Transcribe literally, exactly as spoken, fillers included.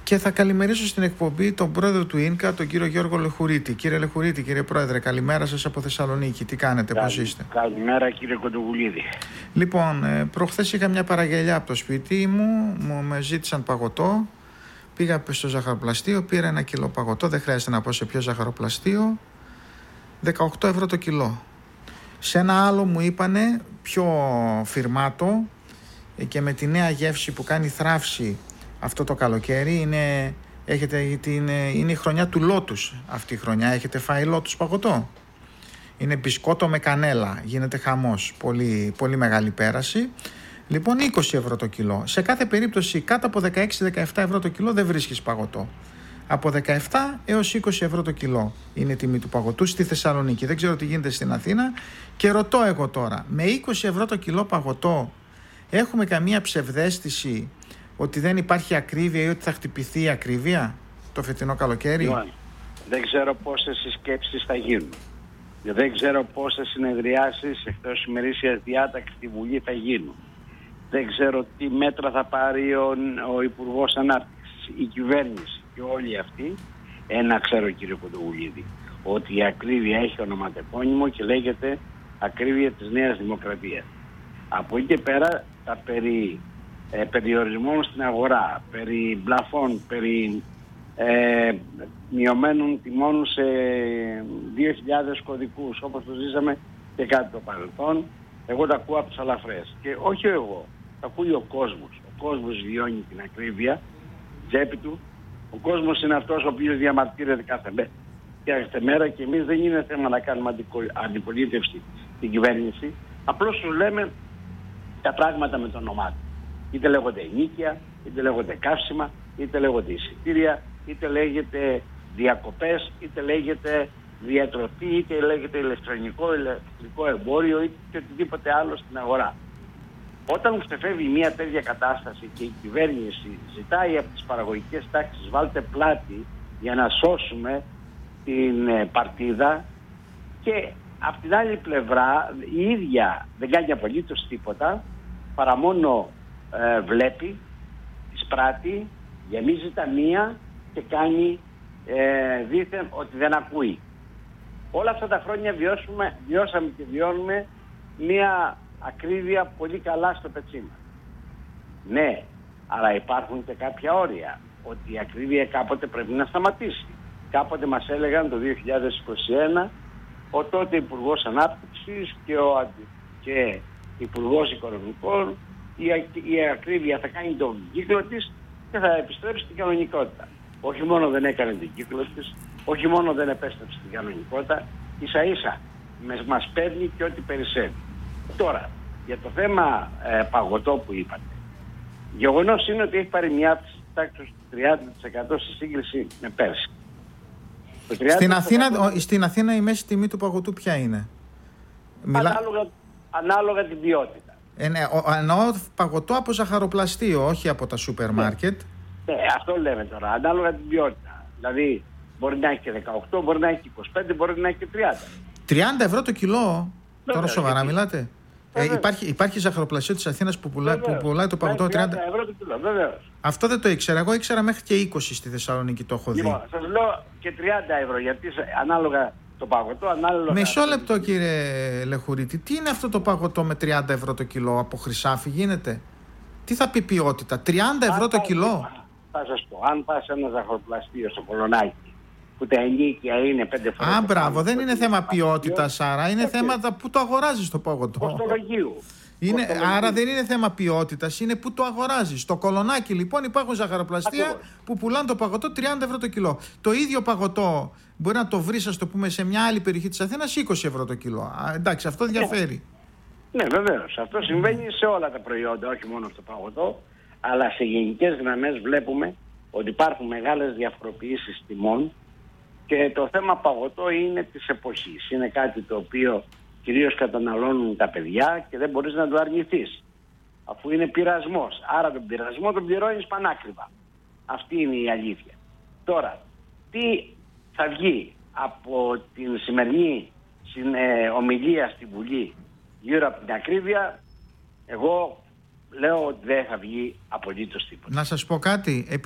Και θα καλημερίσω στην εκπομπή τον πρόεδρο του ΙΝΚΑ, τον κύριο Γιώργο Λεχουρίτη. Κύριε Λεχουρίτη, κύριε πρόεδρε, καλημέρα σας από Θεσσαλονίκη. Τι κάνετε, Καλη, πώς είστε? Καλημέρα κύριε Κοντοβουλίδη. Λοιπόν, προχθές είχα μια παραγγελιά από το σπίτι μου, μου με ζήτησαν παγωτό. Πήγα στο ζαχαροπλαστείο, πήρα ένα κιλό παγωτό, δεν χρειάζεται να πω σε ποιο ζαχαροπλαστείο. δεκαοκτώ ευρώ το κιλό. Σε ένα άλλο μου είπανε πιο φυρμάτο και με τη νέα γεύση που κάνει θράψη αυτό το καλοκαίρι, είναι, έχετε, είναι, είναι η χρονιά του λότους αυτή η χρονιά. Έχετε φάει λότους παγωτό? Είναι μπισκότο με κανέλα, γίνεται χαμός, πολύ, πολύ μεγάλη πέραση. Λοιπόν, είκοσι ευρώ το κιλό. Σε κάθε περίπτωση κάτω από δεκαέξι με δεκαεπτά ευρώ το κιλό δεν βρίσκεις παγωτό. Από δεκαεπτά έως είκοσι ευρώ το κιλό είναι η τιμή του παγωτού στη Θεσσαλονίκη. Δεν ξέρω τι γίνεται στην Αθήνα. Και ρωτώ εγώ τώρα, με είκοσι ευρώ το κιλό παγωτό έχουμε καμία ψευδαίσθηση ότι δεν υπάρχει ακρίβεια ή ότι θα χτυπηθεί η ακρίβεια το φετινό καλοκαίρι? Λοιπόν, δεν ξέρω πόσες συσκέψεις θα γίνουν. Δεν ξέρω πόσες συνεδριάσεις εκτός ημερήσιας διάταξης στη Βουλή θα γίνουν. Δεν ξέρω τι μέτρα θα πάρει ο, ο Υπουργός Ανάπτυξης, η κυβέρνηση και όλοι αυτοί. Ένα ξέρω κύριε Κοντοβουλίδη, ότι η ακρίβεια έχει ονοματεπώνυμο και λέγεται ακρίβεια της Νέας Δημοκρατίας. Από εκεί και πέρα τα περί ε, περιορισμών στην αγορά, περί μπλαφών, περί ε, μειωμένων τιμών σε δύο χιλιάδες κωδικούς όπως το ζήσαμε και κάτι το παρελθόν, εγώ τα ακούω από τους αλαφρές. Και όχι εγώ, τα ακούει ο κόσμος. Ο κόσμος βιώνει την ακρίβεια, τσέπη του. Ο κόσμος είναι αυτός ο οποίος διαμαρτύρεται κάθε μέρα. Κάθε μέρα και εμείς δεν είναι θέμα να κάνουμε αντιπολίτευση στην κυβέρνηση. Απλώς σου λέμε τα πράγματα με το όνομά του. Είτε λέγονται ενίκεια, είτε λέγονται καύσιμα, είτε λέγονται εισιτήρια, είτε λέγεται διακοπές, είτε λέγεται διατροφή, είτε λέγεται ηλεκτρονικό, ηλεκτρικό εμπόριο, είτε και οτιδήποτε άλλο στην αγορά. Όταν ξεφεύγει μια τέτοια κατάσταση και η κυβέρνηση ζητάει από τις παραγωγικές τάξεις βάλτε πλάτη για να σώσουμε την ε, παρτίδα, και από την άλλη πλευρά η ίδια δεν κάνει απολύτως τίποτα παρά μόνο ε, βλέπει, εισπράττει, γεμίζει τα μία και κάνει ε, δήθεν ότι δεν ακούει. Όλα αυτά τα χρόνια βιώσουμε, βιώσαμε και βιώνουμε μία ακρίβεια πολύ καλά στο πετσί μας. Ναι, αλλά υπάρχουν και κάποια όρια ότι η ακρίβεια κάποτε πρέπει να σταματήσει. Κάποτε μας έλεγαν το δύο χιλιάδες είκοσι ένα ο τότε Υπουργός Ανάπτυξης και ο αντι... και Υπουργός Οικονομικών, η, η ακρίβεια θα κάνει τον κύκλο της και θα επιστρέψει στην κανονικότητα. Όχι μόνο δεν έκανε τον κύκλο της, όχι μόνο δεν επέστρεψε στην κανονικότητα, ίσα ίσα μας παίρνει και ό,τι περισσεύει. Τώρα, για το θέμα ε, παγωτό που είπατε, γεγονός είναι ότι έχει πάρει μια αύξηση τάξης του τριάντα τοις εκατό σε σύγκριση με πέρσι. Στην Αθήνα, στην Αθήνα η μέση τιμή του παγωτού ποια είναι? Μιλά... Ανάλογα, ανάλογα την ποιότητα. Ε, ναι, εννοώ παγωτό από ζαχαροπλαστείο, όχι από τα σούπερ μάρκετ. Ναι, ναι, αυτό λέμε τώρα, ανάλογα την ποιότητα. Δηλαδή μπορεί να έχει και δεκαοκτώ, μπορεί να έχει και είκοσι πέντε, μπορεί να έχει και τριάντα. τριάντα ευρώ το κιλό, βέβαια, τώρα σοβαρά γιατί... μιλάτε? Ε, υπάρχει, υπάρχει ζαχαροπλαστείο της Αθήνας που πουλάει, που πουλάει το παγωτό τριάντα ευρώ το κιλό, βεβαίως. Αυτό δεν το ήξερα. Εγώ ήξερα μέχρι και είκοσι στη Θεσσαλονίκη, το έχω δει. Λοιπόν, σας λέω και τριάντα ευρώ, γιατί ανάλογα το παγωτό, ανάλογα... Μισό λεπτό κύριε Λεχουρίτη, τι είναι αυτό το παγωτό με τριάντα ευρώ το κιλό? Από χρυσάφι γίνεται? Τι θα πει ποιότητα? τριάντα ευρώ το κιλό? Θα σας πω, αν πας σε ένα ζαχαροπλαστείο στο Κολονάκι, που τα ενίκια είναι πέντε φορές... Α, μπράβο, δεν είναι θέμα ποιότητας, άρα είναι θέμα που το αγοράζεις το παγωτό. Κοστολογίου. Είναι, άρα δεν είναι θέμα ποιότητας, είναι που το αγοράζεις. Στο Κολονάκι λοιπόν υπάρχουν ζαχαροπλαστεία Ακριβώς. που πουλάνε το παγωτό τριάντα ευρώ το κιλό. Το ίδιο παγωτό μπορεί να το βρεις, ας το πούμε, σε μια άλλη περιοχή της Αθήνας είκοσι ευρώ το κιλό. Α, εντάξει, αυτό διαφέρει. Ναι, ναι, βεβαίως. Αυτό συμβαίνει σε όλα τα προϊόντα, όχι μόνο στο παγωτό. Αλλά σε γενικές γραμμές βλέπουμε ότι υπάρχουν μεγάλες διαφοροποιήσεις τιμών και το θέμα παγωτό είναι της εποχής. Είναι κάτι το οποίο κυρίως καταναλώνουν τα παιδιά και δεν μπορείς να το αρνηθείς, αφού είναι πειρασμός. Άρα τον πειρασμό τον πληρώνεις πανάκριβα. Αυτή είναι η αλήθεια. Τώρα, τι θα βγει από την σημερινή ομιλία στη Βουλή γύρω από την ακρίβεια, εγώ λέω ότι δεν θα βγει απολύτως τίποτα. Να σας πω κάτι.